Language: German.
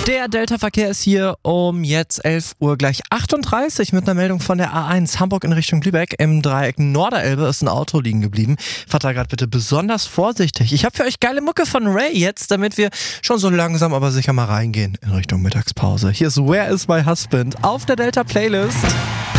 Der Delta-Verkehr ist hier um jetzt 11 Uhr gleich 38 mit einer Meldung von der A1 Hamburg in Richtung Lübeck. Im Dreieck Norderelbe ist ein Auto liegen geblieben. Fahrt da gerade bitte besonders vorsichtig. Ich habe für euch geile Mucke von Ray jetzt, damit wir schon so langsam aber sicher mal reingehen in Richtung Mittagspause. Hier ist Where is my husband auf der Delta-Playlist.